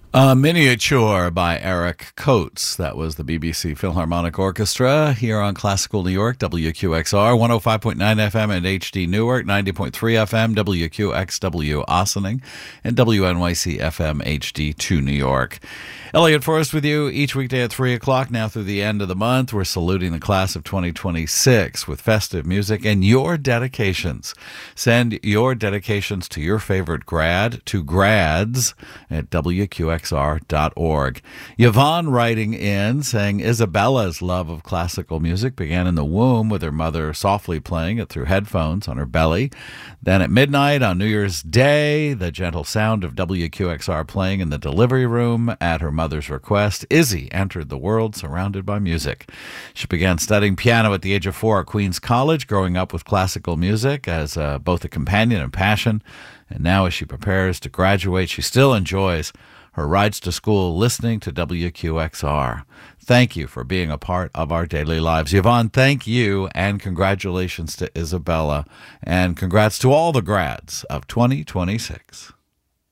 A Miniature by Eric Coates. That was the BBC Philharmonic Orchestra here on Classical New York, WQXR, 105.9 FM at HD Newark, 90.3 FM, WQXW Ossining, and WNYC FM HD2 New York. Elliot Forrest with you each weekday at 3 o'clock now through the end of the month. We're saluting the class of 2026 with festive music and your dedications. Send your dedications to your favorite grad to grads at WQXR.org. Yvonne writing in saying Isabella's love of classical music began in the womb with her mother softly playing it through headphones on her belly. Then at midnight on New Year's Day, the gentle sound of WQXR playing in the delivery room at her mother's request, Izzy entered the world surrounded by music. She began studying piano at the age of 4 at Queens College, growing up with classical music as both a companion and passion. And now as she prepares to graduate, she still enjoys her rides to school listening to WQXR. Thank you for being a part of our daily lives. Yvonne, thank you, and congratulations to Isabella. And congrats to all the grads of 2026.